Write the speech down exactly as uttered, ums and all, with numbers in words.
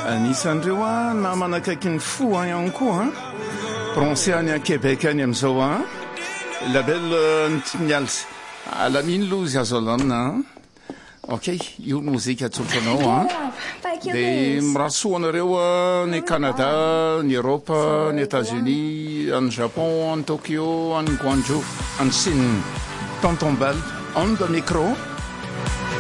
Anisan'ireo a na manakaiky ny fo a ihany koa a Français any a Québec any amizao a label nialsa alaminy lozy azolana. Okey, io mozika tsotranao a de mirasoa anareo ny Canada, ny Europe, ny États-Unis, any Japon, any Tokyo, any Guangzhou, any Chine. Tonton Bal on the micro.